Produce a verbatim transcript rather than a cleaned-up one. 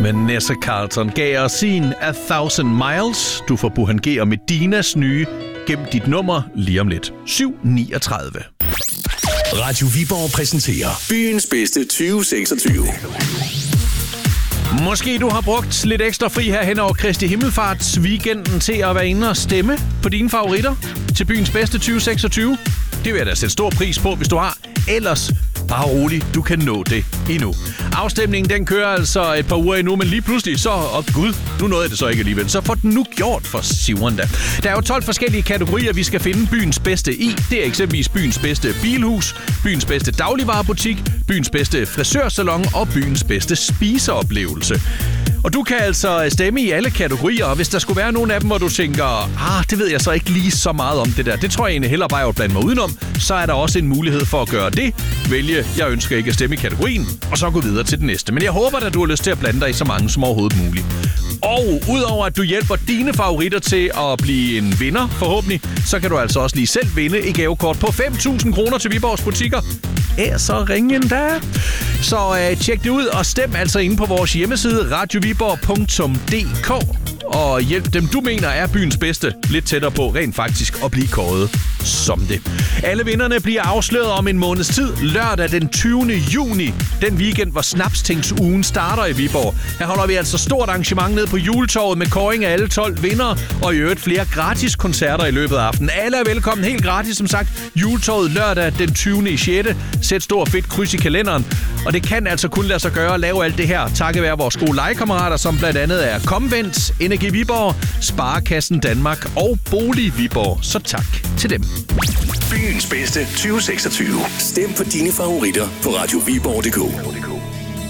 Vanessa Carlton gav os sin A Thousand Miles. Du får Buhan G og Medinas nye Gem dit nummer lige om lidt. syv niogtredive. Radio Viborg præsenterer byens bedste tyve seksogtyve. Måske du har brugt lidt ekstra fri her hen over Kristi Himmelfarts weekenden til at være inde og stemme på dine favoritter til byens bedste tyve seksogtyve. Det vil jeg da sætte stor pris på, hvis du har. Ellers bare rolig, du kan nå det endnu. Afstemningen den kører altså et par uger endnu, men lige pludselig så, åh oh gud, nu nåede jeg det så ikke alligevel. Så får den nu gjort for siveren da. Der er jo tolv forskellige kategorier, vi skal finde byens bedste i. Det er eksempelvis byens bedste bilhus, byens bedste dagligvarebutik, byens bedste frisørsalon og byens bedste spiseoplevelse. Og du kan altså stemme i alle kategorier, og hvis der skulle være nogen af dem, hvor du tænker, ah, det ved jeg så ikke lige så meget om det der. Det tror jeg egentlig hellere bare, at blande mig udenom. Så er der også en mulighed for at gøre det. Vælge, jeg ønsker ikke at stemme i kategorien, og så gå videre til den næste. Men jeg håber, at du har lyst til at blande dig i så mange som overhovedet muligt. Og udover at du hjælper dine favoritter til at blive en vinder, forhåbentlig, så kan du altså også lige selv vinde et gavekort på fem tusind kroner til Viborgs butikker. Er så ring endda. Så øh, tjek det ud og stem altså inde på vores hjemmeside radio viborg punktum d k og hjælp dem, du mener er byens bedste, lidt tættere på rent faktisk at blive kåret som det. Alle vinderne bliver afsløret om en måneds tid, lørdag den tyvende juni, den weekend, hvor Snapstingsugen starter i Viborg. Her holder vi altså stort arrangement nede på Juletorvet med kåring af alle tolv vindere, og i øvrigt flere gratis koncerter i løbet af aftenen. Alle er velkommen, helt gratis som sagt. Juletorvet lørdag den tyvende i sjette Sæt stor fedt kryds i kalenderen. Og det kan altså kun lade sig gøre at lave alt det her, takket være vores gode legekammerater, som blandt andet er Comvent, Energi Viborg, Sparekassen Danmark og Bolig Viborg. Så tak til dem. Byens bedste tyve seksogtyve. Stem på dine favoritter på radio viborg punktum d k.